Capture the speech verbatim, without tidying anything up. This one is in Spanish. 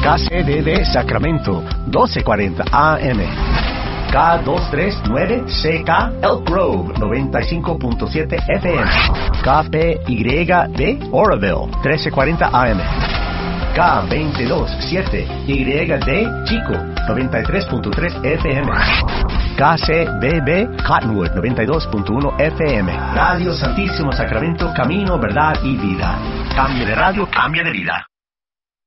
K C D D Sacramento, doce cuarenta A M. K doscientos treinta y nueve C K Elk Grove, noventa y cinco punto siete F M. K P Y D Oroville, trece cuarenta A M. K veintidós siete Y D Chico, noventa y tres punto tres F M. K C B B Cottonwood, noventa y dos punto uno F M. Radio Santísimo Sacramento, camino, verdad y vida. Cambio de radio, cambia de vida.